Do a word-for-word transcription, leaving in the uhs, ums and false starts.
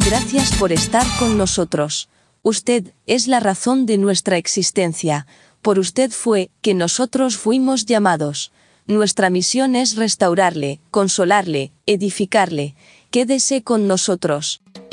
Gracias por estar con nosotros. Usted es la razón de nuestra existencia. Por usted fue que nosotros fuimos llamados. Nuestra misión es restaurarle, consolarle, edificarle. Quédese con nosotros.